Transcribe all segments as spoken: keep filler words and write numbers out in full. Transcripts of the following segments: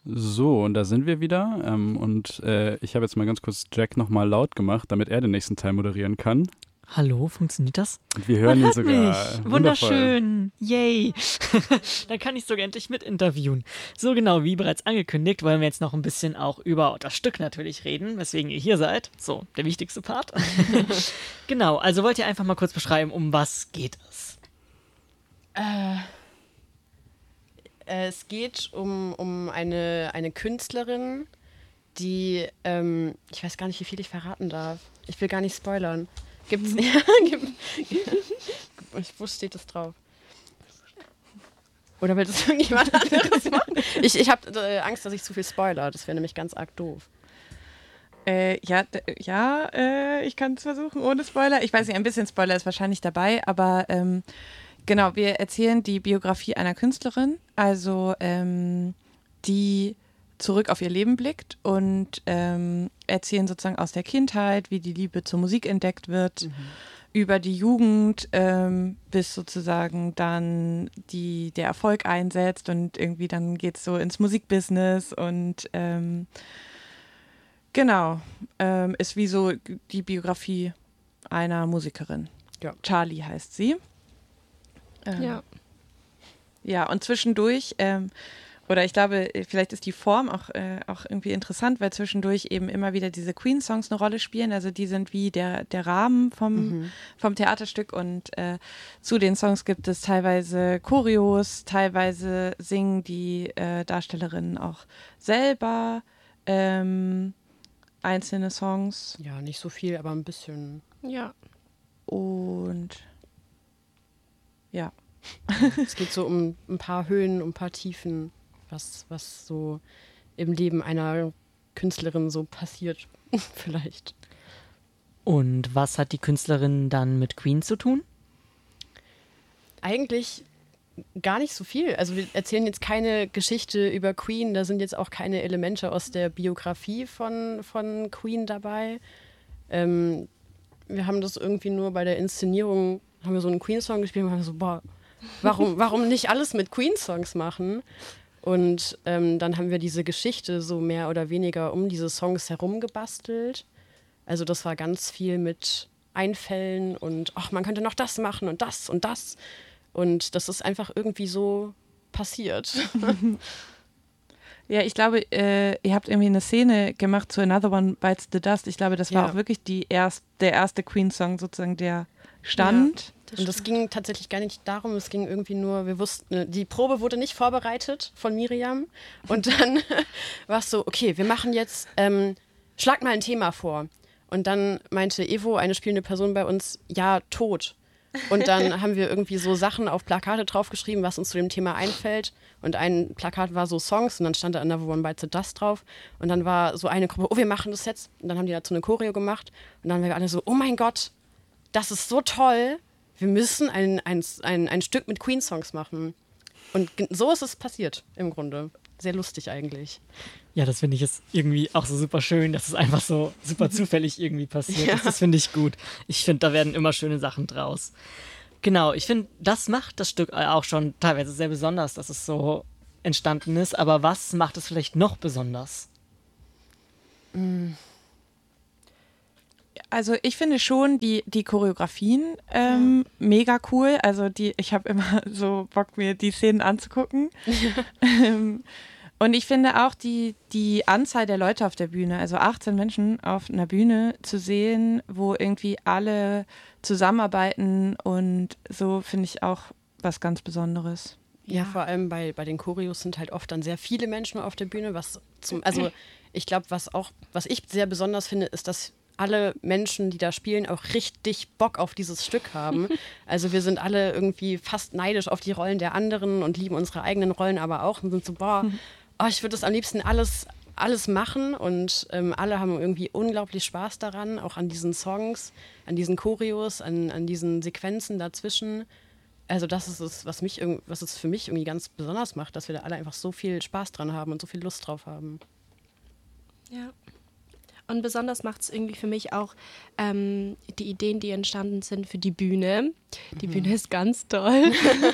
So, und da sind wir wieder. Ähm, und äh, ich habe jetzt mal ganz kurz Jack nochmal laut gemacht, damit er den nächsten Teil moderieren kann. Hallo, funktioniert das? Und wir hören Man ihn hört sogar. mich. Wunderschön. Yay. Dann kann ich sogar endlich mit interviewen. So genau, wie bereits angekündigt, wollen wir jetzt noch ein bisschen auch über das Stück natürlich reden, weswegen ihr hier seid. So, der wichtigste Part. Genau, also wollt ihr einfach mal kurz beschreiben, um was geht es? Äh, es geht um, um eine, eine Künstlerin, die, ähm, ich weiß gar nicht, wie viel ich verraten darf. Ich will gar nicht spoilern. Gibt's nicht? Wo steht das drauf? Oder will das irgendjemand anderes machen? Ich, ich habe äh, Angst, dass ich zu viel spoiler. Das wäre nämlich ganz arg doof. Äh, ja, d- ja äh, ich kann es versuchen ohne Spoiler. Ich weiß nicht, ein bisschen Spoiler ist wahrscheinlich dabei, aber ähm, genau, wir erzählen die Biografie einer Künstlerin, also ähm, die zurück auf ihr Leben blickt und ähm, erzählen sozusagen aus der Kindheit, wie die Liebe zur Musik entdeckt wird, mhm. über die Jugend, ähm, bis sozusagen dann die, der Erfolg einsetzt und irgendwie dann geht es so ins Musikbusiness und ähm, genau, ähm, ist wie so die Biografie einer Musikerin. Ja. Charlie heißt sie. Ähm, Ja. Ja, und zwischendurch, ähm, oder ich glaube, vielleicht ist die Form auch, äh, auch irgendwie interessant, weil zwischendurch eben immer wieder diese Queen-Songs eine Rolle spielen. Also die sind wie der, der Rahmen vom, mhm. vom Theaterstück und äh, zu den Songs gibt es teilweise Choreos, teilweise singen die äh, Darstellerinnen auch selber ähm, einzelne Songs. Ja, nicht so viel, aber ein bisschen. Ja. Und ja. Es geht so um ein paar Höhen, um ein paar Tiefen, was, was so im Leben einer Künstlerin so passiert, vielleicht. Und was hat die Künstlerin dann mit Queen zu tun? Eigentlich gar nicht so viel. Also wir erzählen jetzt keine Geschichte über Queen, da sind jetzt auch keine Elemente aus der Biografie von, von Queen dabei. Ähm, wir haben das irgendwie nur bei der Inszenierung, haben wir so einen Queen-Song gespielt und haben so, boah, warum, warum nicht alles mit Queen-Songs machen? Und ähm, dann haben wir diese Geschichte so mehr oder weniger um diese Songs herum gebastelt. Also das war ganz viel mit Einfällen und ach, man könnte noch das machen und das und das. Und das ist einfach irgendwie so passiert. Ja, ich glaube, äh, ihr habt irgendwie eine Szene gemacht zu Another One Bites the Dust. Ich glaube, das war Ja. auch wirklich die erst, der erste Queen-Song sozusagen, der stand. Ja. Und es ging tatsächlich gar nicht darum, es ging irgendwie nur, wir wussten, die Probe wurde nicht vorbereitet von Miriam und dann war es so, okay, wir machen jetzt, ähm, schlag mal ein Thema vor. Und dann meinte Evo, eine spielende Person bei uns, ja, Tod. Und dann haben wir irgendwie so Sachen auf Plakate draufgeschrieben, was uns zu dem Thema einfällt. Und ein Plakat war so Songs und dann stand da Another One Bites the Dust drauf. Und dann war so eine Gruppe, oh, wir machen das jetzt. Und dann haben die dazu eine Choreo gemacht. Und dann waren wir alle so, oh mein Gott, das ist so toll. Wir müssen ein, ein, ein, ein Stück mit Queen-Songs machen. Und so ist es passiert im Grunde. Sehr lustig eigentlich. Ja, das finde ich jetzt irgendwie auch so super schön, dass es einfach so super zufällig irgendwie passiert Ja. ist. Das finde ich gut. Ich finde, da werden immer schöne Sachen draus. Genau, ich finde, das macht das Stück auch schon teilweise sehr besonders, dass es so entstanden ist. Aber was macht es vielleicht noch besonders? Also ich finde schon die, die Choreografien ähm, ja. mega cool. Also die, ich habe immer so Bock, mir die Szenen anzugucken. Ja. ähm, und ich finde auch die, die Anzahl der Leute auf der Bühne, also achtzehn Menschen auf einer Bühne zu sehen, wo irgendwie alle zusammenarbeiten und so, finde ich auch was ganz Besonderes. Ja, ja, vor allem bei, bei den Choreos sind halt oft dann sehr viele Menschen auf der Bühne, was zum, also ich glaube, was auch, was ich sehr besonders finde, ist, dass alle Menschen, die da spielen, auch richtig Bock auf dieses Stück haben. Also wir sind alle irgendwie fast neidisch auf die Rollen der anderen und lieben unsere eigenen Rollen aber auch und sind so, boah, oh, ich würde das am liebsten alles, alles machen und ähm, alle haben irgendwie unglaublich Spaß daran, auch an diesen Songs, an diesen Choreos, an, an diesen Sequenzen dazwischen. Also das ist es, was mich, was es für mich irgendwie ganz besonders macht, dass wir da alle einfach so viel Spaß dran haben und so viel Lust drauf haben. Ja. Und besonders macht es irgendwie für mich auch ähm, die Ideen, die entstanden sind für die Bühne. Die mhm. Bühne ist ganz toll.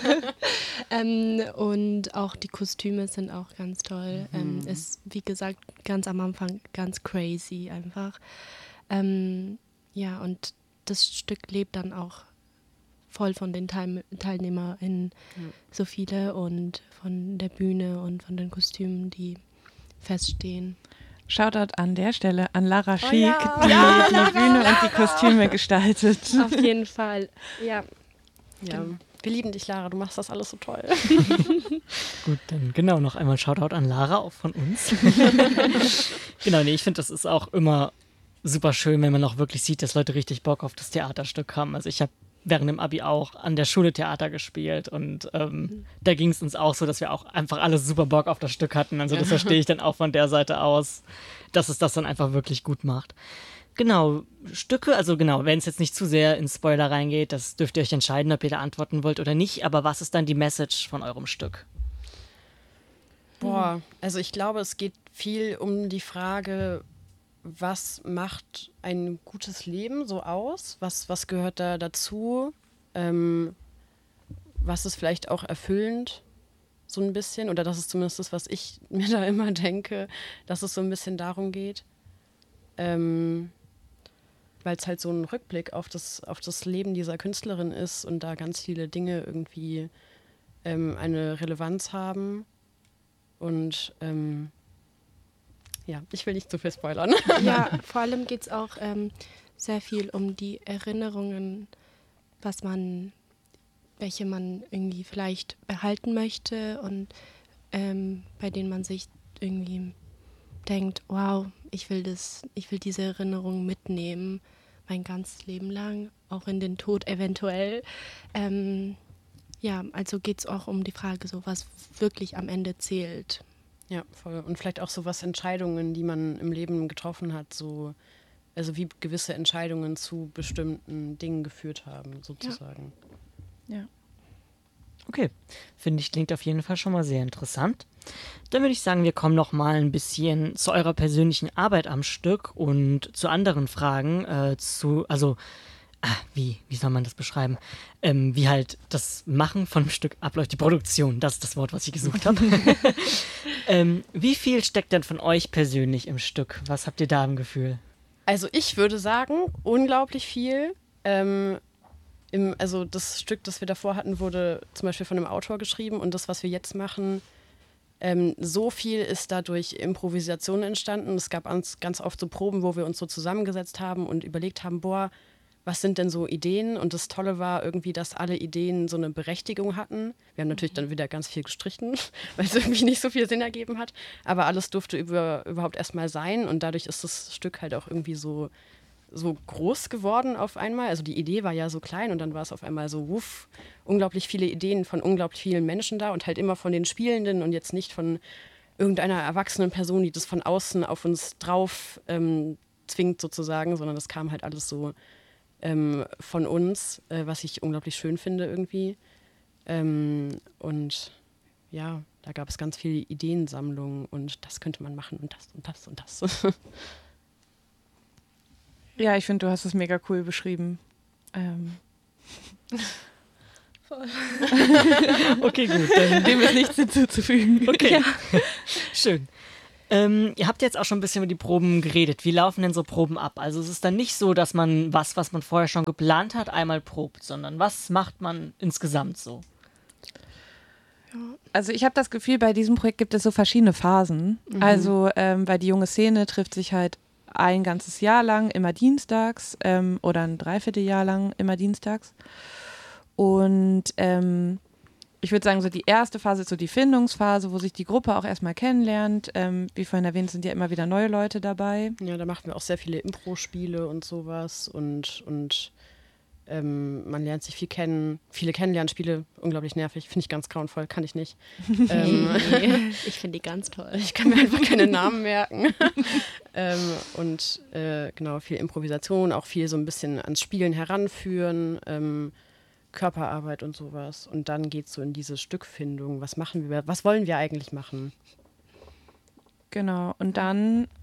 ähm, und auch die Kostüme sind auch ganz toll. Mhm. Ähm, ist, wie gesagt, ganz am Anfang ganz crazy einfach. Ähm, ja, und das Stück lebt dann auch voll von den Teil- TeilnehmerInnen, ja. so viele, und von der Bühne und von den Kostümen, die feststehen. Shoutout an der Stelle an Lara Schick, oh ja. die ja, die Lara, Bühne Lara. und die Kostüme gestaltet. Auf jeden Fall, ja. Ja, wir lieben dich, Lara, du machst das alles so toll. Gut, dann genau, noch einmal Shoutout an Lara, auch von uns. Genau, nee, ich finde, das ist auch immer super schön, wenn man auch wirklich sieht, dass Leute richtig Bock auf das Theaterstück haben. Also ich habe während dem Abi auch an der Schule Theater gespielt und ähm, mhm. da ging es uns auch so, dass wir auch einfach alle super Bock auf das Stück hatten. Also das verstehe ich dann auch von der Seite aus, dass es das dann einfach wirklich gut macht. Genau, Stücke, also genau, wenn es jetzt nicht zu sehr in Spoiler reingeht, das dürft ihr euch entscheiden, ob ihr da antworten wollt oder nicht, aber was ist dann die Message von eurem Stück? Boah, also ich glaube, es geht viel um die Frage, was macht ein gutes Leben so aus? Was, was gehört da dazu? Ähm, was ist vielleicht auch erfüllend, so ein bisschen? Oder das ist zumindest das, was ich mir da immer denke, dass es so ein bisschen darum geht. Ähm, weil es halt so ein Rückblick auf das, auf das Leben dieser Künstlerin ist und da ganz viele Dinge irgendwie ähm, eine Relevanz haben. Und ähm, ja, ich will nicht zu viel spoilern. Ja, vor allem geht es auch ähm, sehr viel um die Erinnerungen, was man, welche man irgendwie vielleicht behalten möchte und ähm, bei denen man sich irgendwie denkt, wow, ich will das, ich will diese Erinnerung mitnehmen, mein ganzes Leben lang, auch in den Tod eventuell. Ähm, ja, also geht es auch um die Frage, so was wirklich am Ende zählt. Ja, voll. Und vielleicht auch so was Entscheidungen, die man im Leben getroffen hat, so, also wie gewisse Entscheidungen zu bestimmten Dingen geführt haben, sozusagen. Ja. ja. Okay, finde ich, klingt auf jeden Fall schon mal sehr interessant. Dann würde ich sagen, wir kommen noch mal ein bisschen zu eurer persönlichen Arbeit am Stück und zu anderen Fragen, äh, zu, also, ah, wie, wie soll man das beschreiben? Ähm, wie halt das Machen von einem Stück abläuft, die Produktion, das ist das Wort, was ich gesucht habe. ähm, wie viel steckt denn von euch persönlich im Stück? Was habt ihr da im Gefühl? Also ich würde sagen, unglaublich viel. Ähm, im, also das Stück, das wir davor hatten, wurde zum Beispiel von einem Autor geschrieben und das, was wir jetzt machen, ähm, so viel ist dadurch Improvisation entstanden. Es gab ganz, ganz oft so Proben, wo wir uns so zusammengesetzt haben und überlegt haben, boah, was sind denn so Ideen? Und das Tolle war irgendwie, dass alle Ideen so eine Berechtigung hatten. Wir haben natürlich dann wieder ganz viel gestrichen, weil es irgendwie nicht so viel Sinn ergeben hat. Aber alles durfte über, überhaupt erstmal sein. Und dadurch ist das Stück halt auch irgendwie so, so groß geworden auf einmal. Also die Idee war ja so klein und dann war es auf einmal so, wuff, unglaublich viele Ideen von unglaublich vielen Menschen da und halt immer von den Spielenden und jetzt nicht von irgendeiner erwachsenen Person, die das von außen auf uns drauf ähm, zwingt sozusagen, sondern das kam halt alles so Ähm, von uns, äh, was ich unglaublich schön finde irgendwie. Ähm, und ja, da gab es ganz viele Ideensammlungen und das könnte man machen und das und das und das. Ja, ich finde, du hast es mega cool beschrieben. Ähm. Voll. Okay, gut. Dann dem ist nichts hinzuzufügen. Okay, ja. Schön. Ähm, ihr habt jetzt auch schon ein bisschen über die Proben geredet. Wie laufen denn so Proben ab? Also es ist dann nicht so, dass man was, was man vorher schon geplant hat, einmal probt, sondern was macht man insgesamt so? Also ich habe das Gefühl, bei diesem Projekt gibt es so verschiedene Phasen. Mhm. Also ähm, weil die junge Szene trifft sich halt ein ganzes Jahr lang immer dienstags ähm, oder ein Dreivierteljahr lang immer dienstags. Und ähm, ich würde sagen, so die erste Phase ist so die Findungsphase, wo sich die Gruppe auch erstmal kennenlernt. Ähm, wie vorhin erwähnt, sind ja immer wieder neue Leute dabei. Ja, da machen wir auch sehr viele Impro-Spiele und sowas und, und ähm, man lernt sich viel kennen. Viele Kennenlernspiele, unglaublich nervig, finde ich ganz grauenvoll, kann ich nicht. ähm, ich finde die ganz toll. Ich kann mir einfach keine Namen merken. ähm, und äh, genau, viel Improvisation, auch viel so ein bisschen ans Spielen heranführen, ähm, Körperarbeit und sowas. Und dann geht es so in diese Stückfindung. Was machen wir, was wollen wir eigentlich machen? Genau. Und dann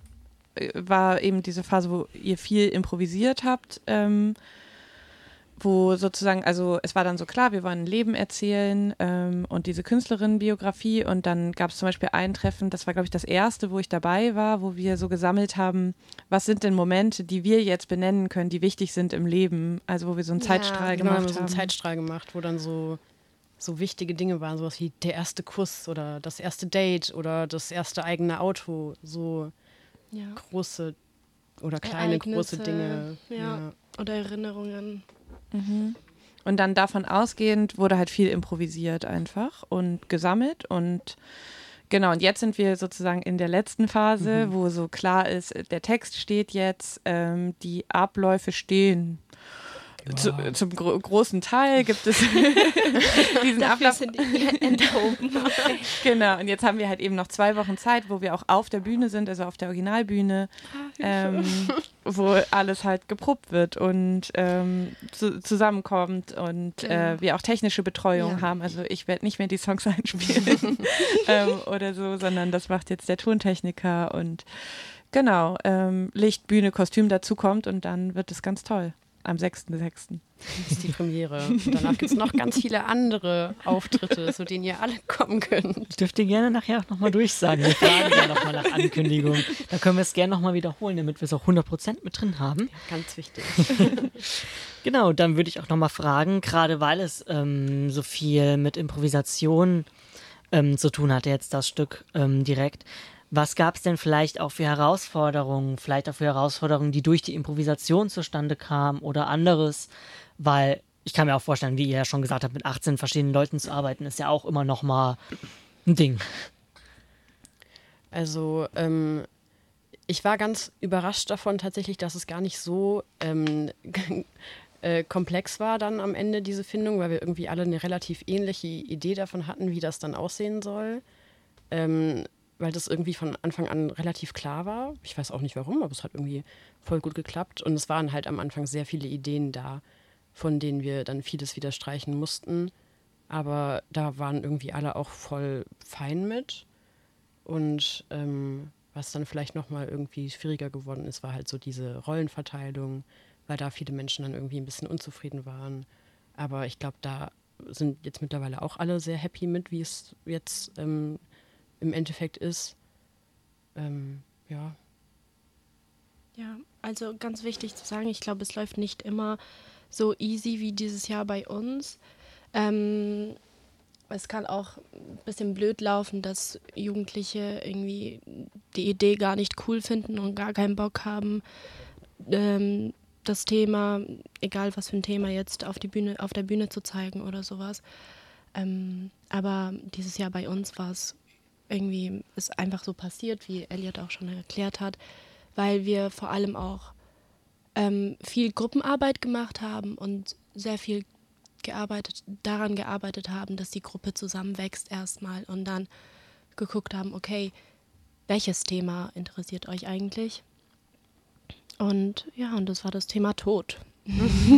war eben diese Phase, wo ihr viel improvisiert habt, ähm, wo sozusagen, also es war dann so klar, wir wollen ein Leben erzählen ähm, und diese Künstlerinnenbiografie und dann gab es zum Beispiel ein Treffen, das war glaube ich das erste, wo ich dabei war, wo wir so gesammelt haben, was sind denn Momente, die wir jetzt benennen können, die wichtig sind im Leben, also wo wir so einen Zeitstrahl ja, genau, gemacht haben. so einen haben. Zeitstrahl gemacht, wo dann so, so wichtige Dinge waren, sowas wie der erste Kuss oder das erste Date oder das erste eigene Auto, so Ja. große oder kleine Ereignisse, große Dinge. Ja. Ja. Oder Erinnerungen. Mhm. Und dann davon ausgehend wurde halt viel improvisiert einfach und gesammelt und genau, und jetzt sind wir sozusagen in der letzten Phase, mhm. wo so klar ist, der Text steht jetzt, ähm, die Abläufe stehen. Wow. Zu, zum gro- großen Teil gibt es diesen Dafür Ablauf. sind die enthoben. Genau, und jetzt haben wir halt eben noch zwei Wochen Zeit, wo wir auch auf der Bühne sind, also auf der Originalbühne, ähm, wo alles halt geprobt wird und ähm, zu, zusammenkommt und Genau. äh, wir auch technische Betreuung Ja. haben. Also ich werde nicht mehr die Songs einspielen ähm, oder so, sondern das macht jetzt der Tontechniker und genau, ähm, Licht, Bühne, Kostüm dazu kommt und dann wird es ganz toll. Am sechsten sechsten Das ist die Premiere. Und danach gibt es noch ganz viele andere Auftritte, zu denen ihr alle kommen könnt. Dürft ihr gerne nachher auch nochmal durchsagen. Wir fragen ja nochmal nach Ankündigung. Da können wir es gerne nochmal wiederholen, damit wir es auch hundert Prozent mit drin haben. Ganz wichtig. Genau, dann würde ich auch nochmal fragen, gerade weil es ähm, so viel mit Improvisation ähm, zu tun hatte, jetzt das Stück ähm, direkt. Was gab es denn vielleicht auch für Herausforderungen, vielleicht auch für Herausforderungen, die durch die Improvisation zustande kamen oder anderes? Weil ich kann mir auch vorstellen, wie ihr ja schon gesagt habt, mit achtzehn verschiedenen Leuten zu arbeiten, ist ja auch immer noch mal ein Ding. Also ähm, ich war ganz überrascht davon tatsächlich, dass es gar nicht so ähm, äh, komplex war dann am Ende, diese Findung, weil wir irgendwie alle eine relativ ähnliche Idee davon hatten, wie das dann aussehen soll. Ähm, weil das irgendwie von Anfang an relativ klar war. Ich weiß auch nicht warum, aber es hat irgendwie voll gut geklappt. Und es waren halt am Anfang sehr viele Ideen da, von denen wir dann vieles wieder streichen mussten. Aber da waren irgendwie alle auch voll fein mit. Und ähm, was dann vielleicht nochmal irgendwie schwieriger geworden ist, war halt so diese Rollenverteilung, weil da viele Menschen dann irgendwie ein bisschen unzufrieden waren. Aber ich glaube, da sind jetzt mittlerweile auch alle sehr happy mit, wie es jetzt ähm, im Endeffekt ist. Ähm, ja. Ja, also ganz wichtig zu sagen, ich glaube, es läuft nicht immer so easy wie dieses Jahr bei uns. Ähm, es kann auch ein bisschen blöd laufen, dass Jugendliche irgendwie die Idee gar nicht cool finden und gar keinen Bock haben, ähm, das Thema, egal was für ein Thema jetzt, auf die Bühne, auf der Bühne zu zeigen oder sowas. Ähm, aber dieses Jahr bei uns war es irgendwie, ist einfach so passiert, wie Elliot auch schon erklärt hat, weil wir vor allem auch ähm, viel Gruppenarbeit gemacht haben und sehr viel gearbeitet, daran gearbeitet haben, dass die Gruppe zusammenwächst erstmal und dann geguckt haben, okay, welches Thema interessiert euch eigentlich? Und ja, und das war das Thema Tod. Ja,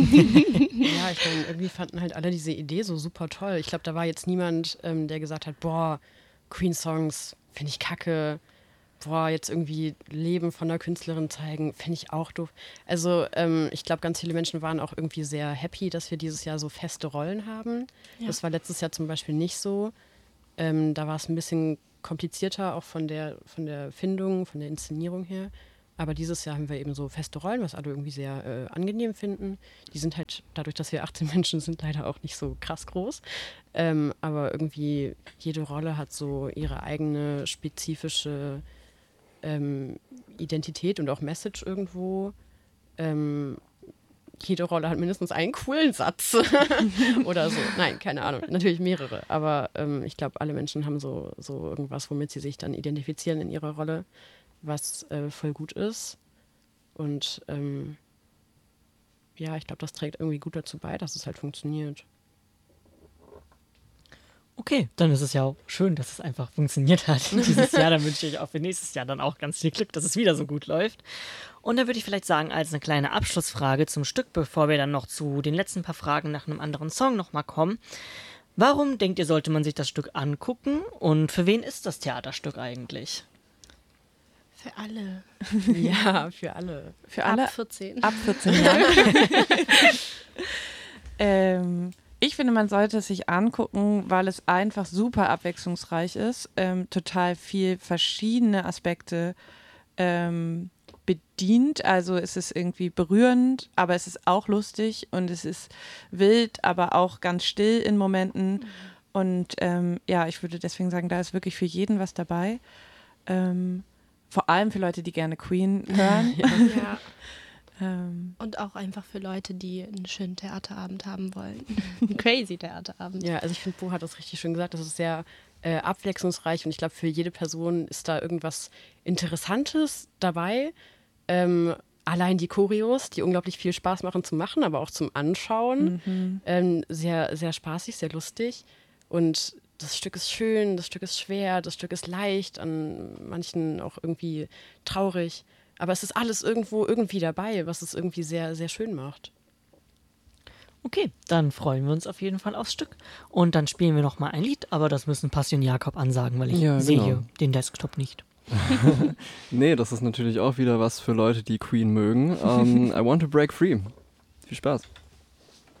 ich meine, irgendwie fanden halt alle diese Idee so super toll. Ich glaube, da war jetzt niemand, ähm, der gesagt hat, boah, Queen-Songs finde ich kacke, boah, jetzt irgendwie Leben von einer Künstlerin zeigen, finde ich auch doof. Also ähm, ich glaube, ganz viele Menschen waren auch irgendwie sehr happy, dass wir dieses Jahr so feste Rollen haben. Ja. Das war letztes Jahr zum Beispiel nicht so. Ähm, da war es ein bisschen komplizierter, auch von der, von der Findung, von der Inszenierung her. Aber dieses Jahr haben wir eben so feste Rollen, was alle irgendwie sehr äh, angenehm finden. Die sind halt, dadurch, dass wir achtzehn Menschen sind, leider auch nicht so krass groß. Ähm, aber irgendwie jede Rolle hat so ihre eigene spezifische ähm, Identität und auch Message irgendwo. Ähm, jede Rolle hat mindestens einen coolen Satz oder so. Nein, keine Ahnung. Natürlich mehrere. Aber ähm, ich glaube, alle Menschen haben so, so irgendwas, womit sie sich dann identifizieren in ihrer Rolle, was äh, voll gut ist. Und ähm, ja, ich glaube, das trägt irgendwie gut dazu bei, dass es halt funktioniert. Okay, dann ist es ja auch schön, dass es einfach funktioniert hat dieses Jahr. Dann wünsche ich auch für nächstes Jahr dann auch ganz viel Glück, dass es wieder so gut läuft. Und dann würde ich vielleicht sagen, als eine kleine Abschlussfrage zum Stück, bevor wir dann noch zu den letzten paar Fragen nach einem anderen Song nochmal kommen. Warum denkt ihr, sollte man sich das Stück angucken und für wen ist das Theaterstück eigentlich? Für alle. Ja, für alle. Für alle Ab vierzehn. ab vierzehn Jahren. ähm, ich finde, man sollte es sich angucken, weil es einfach super abwechslungsreich ist, ähm, total viel verschiedene Aspekte ähm, bedient. Also es ist irgendwie berührend, aber es ist auch lustig und es ist wild, aber auch ganz still in Momenten. Mhm. Und ähm, ja, ich würde deswegen sagen, da ist wirklich für jeden was dabei. Ähm, vor allem für Leute, die gerne Queen hören. Ja. ähm, Und auch einfach für Leute, die einen schönen Theaterabend haben wollen. Einen crazy Theaterabend. Ja, also ich finde, Bo hat das richtig schön gesagt. Das ist sehr äh, abwechslungsreich und ich glaube, für jede Person ist da irgendwas Interessantes dabei. Ähm, allein die Choreos, die unglaublich viel Spaß machen zu machen, aber auch zum Anschauen. Mhm. Ähm, sehr, sehr spaßig, sehr lustig. Und das Stück ist schön, das Stück ist schwer, das Stück ist leicht, an manchen auch irgendwie traurig. Aber es ist alles irgendwo irgendwie dabei, was es irgendwie sehr, sehr schön macht. Okay, dann freuen wir uns auf jeden Fall aufs Stück. Und dann spielen wir nochmal ein Lied, aber das müssen Passion Jakob ansagen, weil ich Ja, sehe genau. hier den Desktop nicht. Nee, das ist natürlich auch wieder was für Leute, die Queen mögen. Um, I Want to Break Free. Viel Spaß.